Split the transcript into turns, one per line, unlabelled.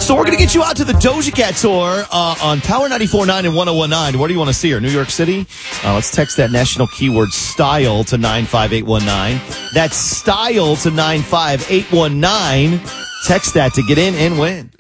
So we're going to get you out to the Doja Cat tour on Power 94.9 and 101.9. Where do you want to see her? New York City? Let's text that national keyword STYLE to 95819. That's STYLE to 95819. Text that to get in and win.